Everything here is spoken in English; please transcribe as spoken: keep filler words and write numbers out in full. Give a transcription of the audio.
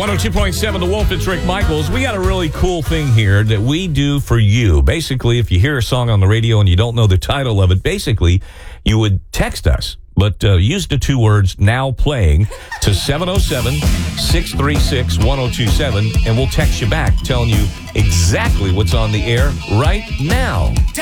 one oh two point seven The Wolf, it's Rick Michaels. We got a really cool thing here that we do for you. Basically, if you hear a song on the radio and you don't know the title of it, basically, you would text us. But uh, use the two words "now playing" to seven oh seven, six three six, one oh two seven, and we'll text you back telling you exactly what's on the air right now.